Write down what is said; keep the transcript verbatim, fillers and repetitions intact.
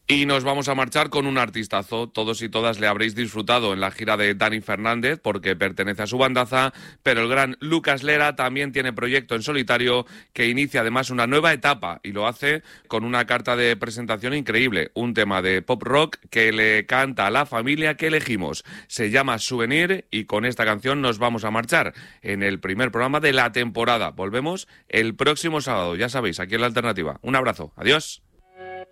Y nos vamos a marchar con un artistazo. Todos y todas le habréis disfrutado en la gira de Dani Fernández porque pertenece a su bandaza, pero el gran Lucas Lera también tiene proyecto en solitario que inicia además una nueva etapa y lo hace con una carta de presentación increíble, un tema de pop rock que le canta a la familia que elegimos. Se llama Souvenir y con esta canción nos vamos a marchar en el primer programa de la temporada. Volvemos el próximo sábado, ya sabéis, aquí en La Alternativa. Un abrazo, adiós.